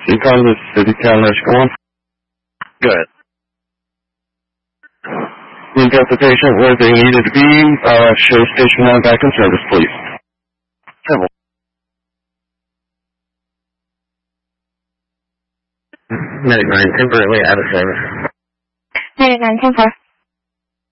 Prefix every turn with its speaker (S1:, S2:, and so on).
S1: You call the city town nurse. Go on.
S2: Go ahead.
S1: You got the patient where they needed to be. Show station 1 back in service, please.
S2: Trouble. Medic 9, temporarily out of service.
S3: Medic 9, 10-4.